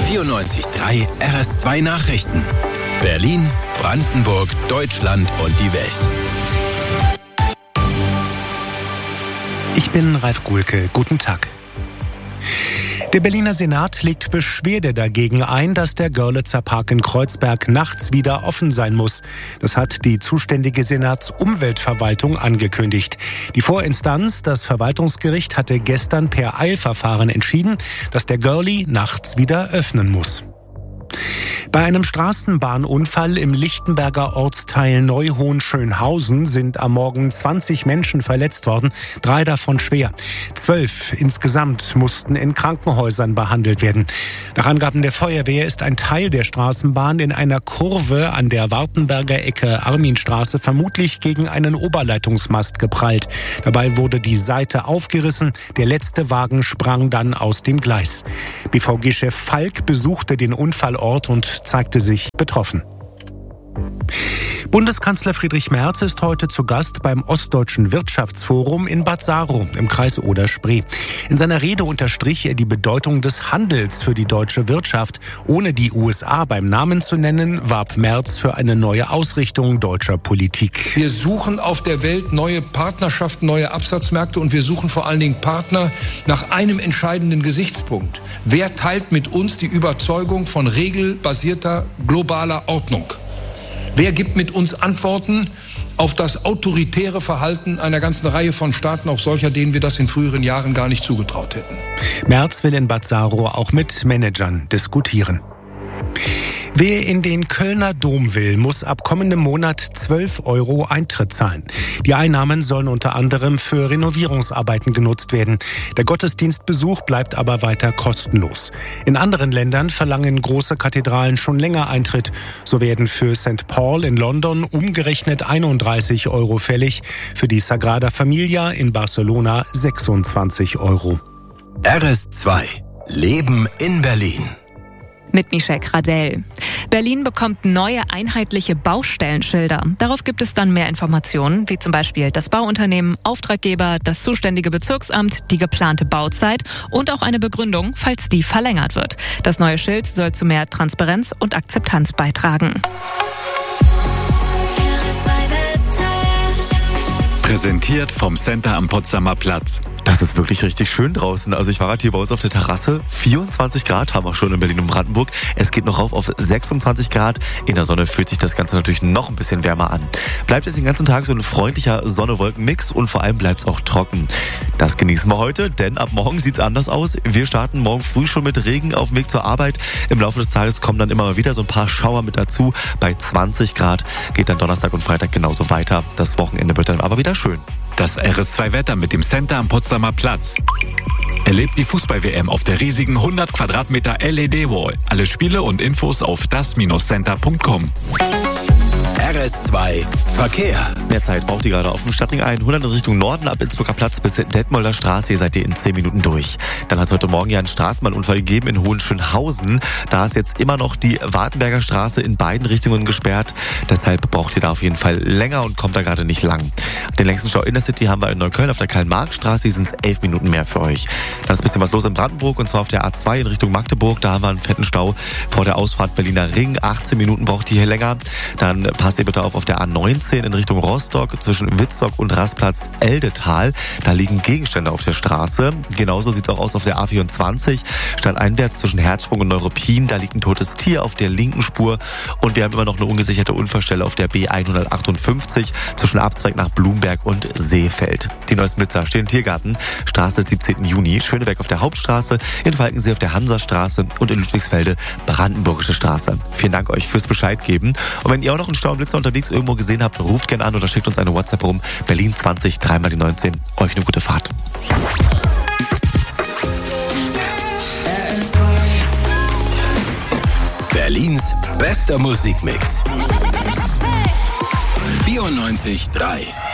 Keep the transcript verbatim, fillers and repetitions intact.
vierundneunzig Komma drei R S zwei Nachrichten. Berlin, Brandenburg, Deutschland und die Welt. Ich bin Ralf Guhlke. Guten Tag. Der Berliner Senat legt Beschwerde dagegen ein, dass der Görlitzer Park in Kreuzberg nachts wieder offen sein muss. Das hat die zuständige Senatsumweltverwaltung angekündigt. Die Vorinstanz, das Verwaltungsgericht, hatte gestern per Eilverfahren entschieden, dass der Görli nachts wieder öffnen muss. Bei einem Straßenbahnunfall im Lichtenberger Ortsteil Neuhohn-Schönhausen sind am Morgen zwanzig Menschen verletzt worden, drei davon schwer. Zwölf insgesamt mussten in Krankenhäusern behandelt werden. Nach Angaben der Feuerwehr ist ein Teil der Straßenbahn in einer Kurve an der Wartenberger Ecke Arminstraße vermutlich gegen einen Oberleitungsmast geprallt. Dabei wurde die Seite aufgerissen, der letzte Wagen sprang dann aus dem Gleis. B V G-Chef Falk besuchte den Unfallort und zeigte sich betroffen. Bundeskanzler Friedrich Merz ist heute zu Gast beim Ostdeutschen Wirtschaftsforum in Bad Saarow im Kreis Oder-Spree. In seiner Rede unterstrich er die Bedeutung des Handels für die deutsche Wirtschaft. Ohne die U S A beim Namen zu nennen, warb Merz für eine neue Ausrichtung deutscher Politik. Wir suchen auf der Welt neue Partnerschaften, neue Absatzmärkte und wir suchen vor allen Dingen Partner nach einem entscheidenden Gesichtspunkt. Wer teilt mit uns die Überzeugung von regelbasierter globaler Ordnung? Wer gibt mit uns Antworten auf das autoritäre Verhalten einer ganzen Reihe von Staaten, auch solcher, denen wir das in früheren Jahren gar nicht zugetraut hätten? Merz will in Bad Saarow auch mit Managern diskutieren. Wer in den Kölner Dom will, muss ab kommendem Monat zwölf Euro Eintritt zahlen. Die Einnahmen sollen unter anderem für Renovierungsarbeiten genutzt werden. Der Gottesdienstbesuch bleibt aber weiter kostenlos. In anderen Ländern verlangen große Kathedralen schon länger Eintritt. So werden für Sankt Paul in London umgerechnet einunddreißig Euro fällig, für die Sagrada Familia in Barcelona sechsundzwanzig Euro. R S zwei. Leben in Berlin. Mit Michelle Gradell. Berlin bekommt neue einheitliche Baustellenschilder. Darauf gibt es dann mehr Informationen, wie zum Beispiel das Bauunternehmen, Auftraggeber, das zuständige Bezirksamt, die geplante Bauzeit und auch eine Begründung, falls die verlängert wird. Das neue Schild soll zu mehr Transparenz und Akzeptanz beitragen. Präsentiert vom Center am Potsdamer Platz. Das ist wirklich richtig schön draußen. Also ich war gerade hier bei uns auf der Terrasse. vierundzwanzig Grad haben wir schon in Berlin und Brandenburg. Es geht noch rauf auf sechsundzwanzig Grad. In der Sonne fühlt sich das Ganze natürlich noch ein bisschen wärmer an. Bleibt jetzt den ganzen Tag so ein freundlicher Sonne-Wolken-Mix und vor allem bleibt es auch trocken. Das genießen wir heute, denn ab morgen sieht es anders aus. Wir starten morgen früh schon mit Regen auf dem Weg zur Arbeit. Im Laufe des Tages kommen dann immer mal wieder so ein paar Schauer mit dazu. Bei zwanzig Grad geht dann Donnerstag und Freitag genauso weiter. Das Wochenende wird dann aber wieder schön. Das R S zwei Wetter mit dem Center am Potsdamer Platz. Erlebt die Fußball-W M auf der riesigen hundert Quadratmeter L E D-Wall. Alle Spiele und Infos auf das Center punkt com. R S zwei Verkehr. Mehr Zeit braucht ihr gerade auf dem Stadtring hundert in Richtung Norden ab Innsbrucker Platz bis Detmolder Straße. Hier seid ihr in zehn Minuten durch. Dann hat es heute Morgen ja einen Straßenbahnunfall gegeben in Hohenschönhausen. Da ist jetzt immer noch die Wartenberger Straße in beiden Richtungen gesperrt. Deshalb braucht ihr da auf jeden Fall länger und kommt da gerade nicht lang. Den längsten Stau in der City haben wir in Neukölln auf der Karl-Marx-Straße. Hier sind es elf Minuten mehr für euch. Dann ist ein bisschen was los in Brandenburg und zwar auf der A zwei in Richtung Magdeburg. Da haben wir einen fetten Stau vor der Ausfahrt Berliner Ring. achtzehn Minuten braucht ihr hier länger. Dann passt ihr bitte auf auf der A neunzehn in Richtung Rostock zwischen Wittstock und Rastplatz Eldetal. Da liegen Gegenstände auf der Straße. Genauso sieht es auch aus auf der A vierundzwanzig. Stadteinwärts zwischen Herzsprung und Neuruppin. Da liegt ein totes Tier auf der linken Spur. Und wir haben immer noch eine ungesicherte Unfallstelle auf der B hundertachtundfünfzig zwischen Abzweig nach Blumberg und Seefeld. Die neuesten Blitzer stehen im Tiergarten. Straße siebzehnten Juni. Schöneberg auf der Hauptstraße. In Falkensee auf der Hansastraße. Und in Ludwigsfelde Brandenburgische Straße. Vielen Dank euch fürs Bescheid geben. Und wenn ihr auch noch einen Stau und Blitzer unterwegs irgendwo gesehen habt, ruft gerne an oder schickt uns eine WhatsApp rum. Berlin zwanzig, dreimal die neunzehn. Euch eine gute Fahrt. Berlins bester Musikmix. vierundneunzig Komma drei